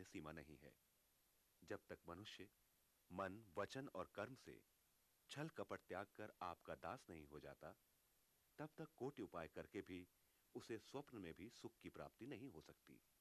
सीमा नहीं है। जब तक मनुष्य मन, वचन और कर्म से छल कपट त्याग कर आपका दास नहीं हो जाता, तब तक कोटि उपाय करके भी उसे स्वप्न में भी सुख की प्राप्ति नहीं हो सकती।